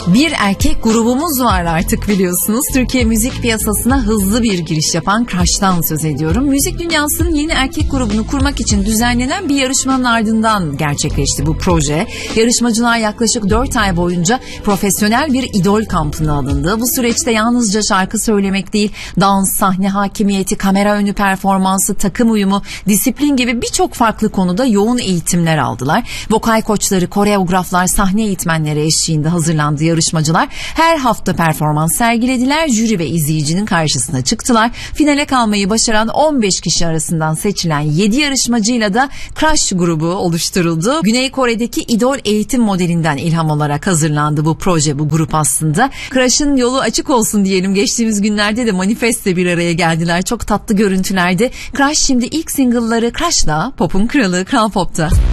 Bir erkek grubumuz var artık biliyorsunuz. Türkiye müzik piyasasına hızlı bir giriş yapan Crush'tan söz ediyorum. Müzik dünyasının yeni erkek grubunu kurmak için düzenlenen bir yarışmanın ardından gerçekleşti bu proje. Yarışmacılar yaklaşık 4 ay boyunca profesyonel bir idol kampına alındı. Bu süreçte yalnızca şarkı söylemek değil, dans, sahne hakimiyeti, kamera önü performansı, takım uyumu, disiplin gibi birçok farklı konuda yoğun eğitimler aldılar. Vokal koçları, koreograflar, sahne eğitmenleri eşliğinde hazırlandı yarışmacılar. Her hafta performans sergilediler. Jüri ve izleyicinin karşısına çıktılar. Finale kalmayı başaran 15 kişi arasından seçilen 7 yarışmacıyla da Crush grubu oluşturuldu. Güney Kore'deki idol eğitim modelinden ilham olarak hazırlandı bu proje, bu grup aslında. Crush'ın yolu açık olsun diyelim. Geçtiğimiz günlerde de Manifest'le bir araya geldiler. Çok tatlı görüntülerde. Crush şimdi ilk single'ları Crush'la Pop'un kralı Kral Pop'ta.